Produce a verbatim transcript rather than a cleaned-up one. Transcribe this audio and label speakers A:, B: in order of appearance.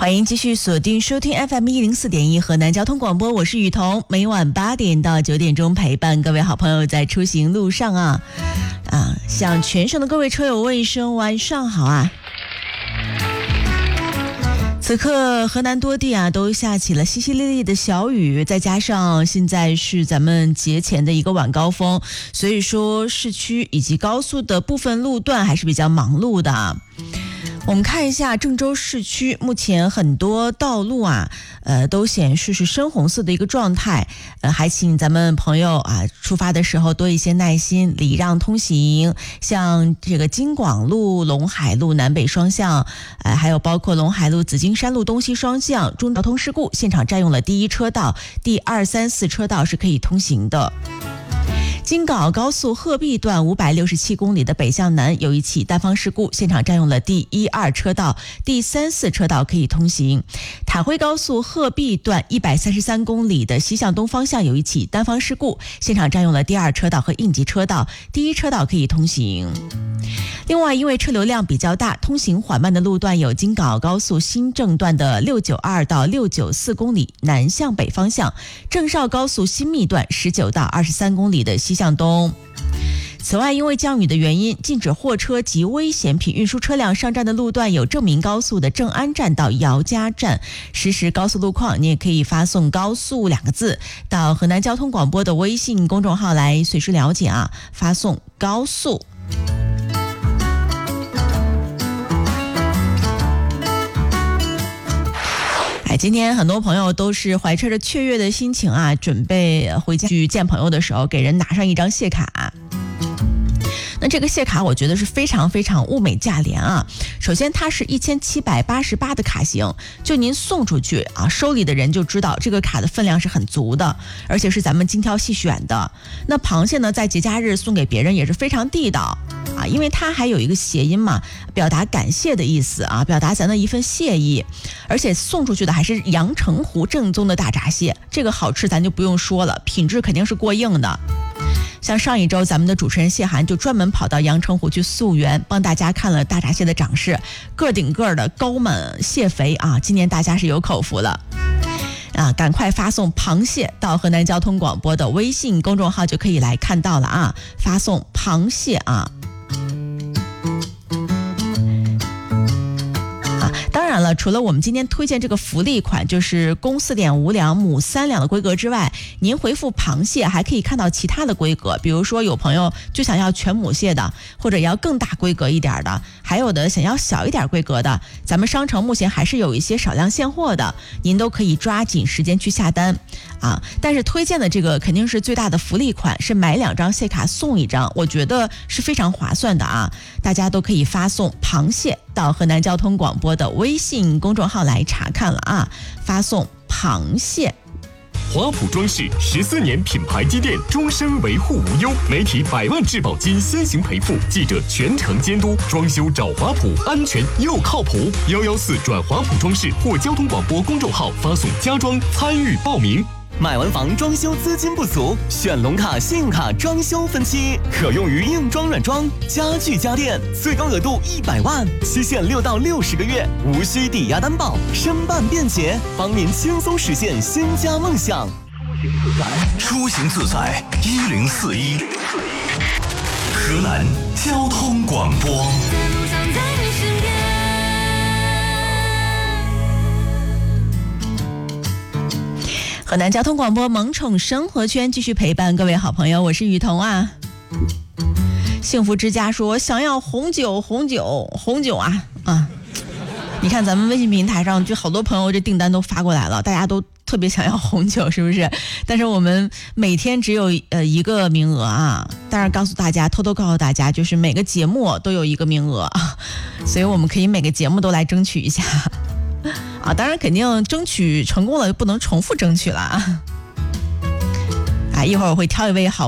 A: 欢迎继续锁定收听 F M 一零四点一河南交通广播，我是雨桐，每晚八点到九点钟陪伴各位好朋友在出行路上啊啊，向全省的各位车友问一声晚上好啊！此刻河南多地啊都下起了淅淅沥沥的小雨，再加上现在是咱们节前的一个晚高峰，所以说市区以及高速的部分路段还是比较忙碌的。我们看一下郑州市区，目前很多道路啊，呃，都显示是深红色的一个状态，呃，还请咱们朋友啊，出发的时候多一些耐心，礼让通行。像这个京广路、陇海路南北双向，呃，还有包括陇海路、紫金山路东西双向，中交通事故现场占用了第一车道，第二、三、四车道是可以通行的。京港高速鹤壁段五百六十七公里的北向南有一起单方事故，现场占用了第一、二车道，第三、四车道可以通行。坦辉高速鹤壁段一百三十三公里的西向东方向有一起单方事故，现场占用了第二车道和应急车道，第一车道可以通行。另外，因为车流量比较大，通行缓慢的路段有京港澳高速新郑段的六九二到六九四公里南向北方向，郑绍高速新密段十九到二十三公里的西向东。此外，因为降雨的原因，禁止货车及危险品运输车辆上站的路段有正明高速的正安站到姚家站。实时高速路况，你也可以发送高速两个字到河南交通广播的微信公众号来随时了解啊，发送高速。今天很多朋友都是怀揣着雀跃的心情啊，准备回家去见朋友的时候，给人拿上一张谢卡。那这个谢卡我觉得是非常非常物美价廉啊。首先它是一千七百八十八的卡型，就您送出去啊，收礼的人就知道这个卡的分量是很足的，而且是咱们精挑细选的。那螃蟹呢，在节假日送给别人也是非常地道啊，因为它还有一个谐音嘛，表达感谢的意思啊，表达咱的一份谢意。而且送出去的还是阳澄湖正宗的大闸蟹，这个好吃咱就不用说了，品质肯定是过硬的。像上一周咱们的主持人谢涵就专门跑到阳澄湖去溯源，帮大家看了大闸蟹的长势，个顶个的高满蟹肥啊，今年大家是有口福了啊！赶快发送螃蟹到河南交通广播的微信公众号就可以来看到了啊，发送螃蟹啊。当然了，除了我们今天推荐这个福利款，就是公四点五两母三两的规格之外，您回复螃蟹还可以看到其他的规格，比如说有朋友就想要全母蟹的，或者要更大规格一点的，还有的想要小一点规格的，咱们商城目前还是有一些少量现货的，您都可以抓紧时间去下单啊。但是推荐的这个肯定是最大的福利款，是买两张蟹卡送一张，我觉得是非常划算的啊，大家都可以发送螃蟹到河南交通广播的微信公众号来查看了啊，发送螃蟹。
B: 华普装饰十四年品牌积淀，终身维护无忧，媒体百万质保金先行赔付，记者全程监督，装修找华普，安全又靠谱。幺幺四转华普装饰或交通广播公众号发送家装参与报名。
C: 买完房装修资金不足，选龙卡信用卡装修分期，可用于硬装软装、家具家电，最高额度一百万，期限六到六十个月，无需抵押担保，申办便捷，帮您轻松实现新家梦想。
D: 出行自在一零四一，河南交通广播。
A: 河南交通广播萌宠生活圈继续陪伴各位好朋友，我是雨桐啊。幸福之家说想要红酒红酒红酒啊啊！你看咱们微信平台上就好多朋友这订单都发过来了，大家都特别想要红酒，是不是？但是我们每天只有呃一个名额啊，但是告诉大家，偷偷告诉大家，就是每个节目都有一个名额，所以我们可以每个节目都来争取一下。啊，当然肯定争取成功了，不能重复争取了啊！啊，一会儿我会挑一位好